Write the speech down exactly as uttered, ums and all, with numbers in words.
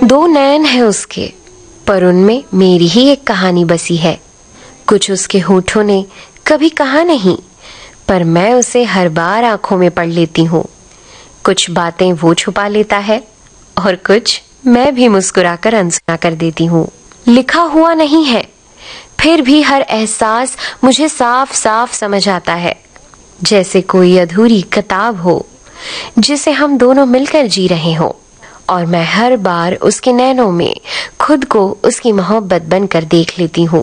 दो नैन है उसके, पर उनमें मेरी ही एक कहानी बसी है। कुछ उसके होठों ने कभी कहा नहीं, पर मैं उसे हर बार आंखों में पढ़ लेती हूँ। कुछ बातें वो छुपा लेता है और कुछ मैं भी मुस्कुराकर अनसुना कर देती हूँ। लिखा हुआ नहीं है, फिर भी हर एहसास मुझे साफ साफ समझ आता है, जैसे कोई अधूरी किताब हो जिसे हम दोनों मिलकर जी रहे हों। और मैं हर बार उसके नैनों में खुद को उसकी मोहब्बत बनकर देख लेती हूँ।